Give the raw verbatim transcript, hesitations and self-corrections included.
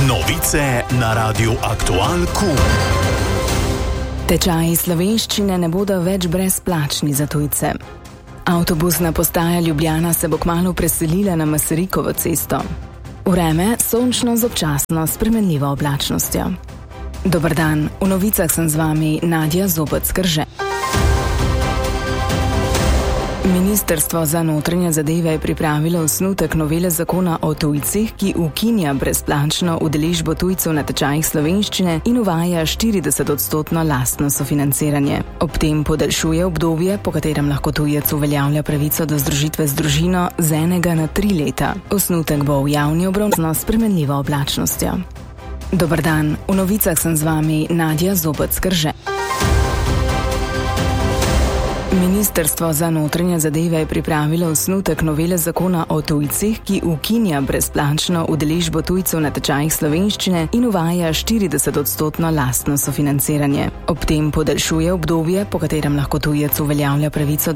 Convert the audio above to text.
Novice na Radiu Aktual Q. Tečaji slovenščine ne bodo več brezplačni za tujce. Avtobusna postaja Ljubljana se bo kmalu preselila na Masarykovo cesto. Vreme sončno z občasno spremenljivo oblačnostjo. Dober dan, v novicah sem z vami Nadja Zobec-Krže. Ministrstvo za notranje zadeve je pripravilo osnutek novele zakona o tujcih, ki ukinja brezplačno udeležbo tujcev na tečajih slovenščine in uvaja štirideset odstotno lastno sofinanciranje. Ob tem podaljšuje obdobje, po katerem lahko tujec uveljavlja pravico do združitve z družino z enega na tri leta. Osnutek bo v javni obravnavi s spremenljivo oblačnostjo. Dober dan, v novicah sem z vami Nadja Zobec-Krže. Ministrstvo za notranje zadeve je pripravilo osnutek novele zakona o tujcih, ki ukinja brezplačno udeležbo tujcev na tečajih slovenščine in uvaja štirideset odstotno lastno sofinanciranje. Ob tem podaljšuje obdobje, po katerem lahko tujec uveljavlja pravico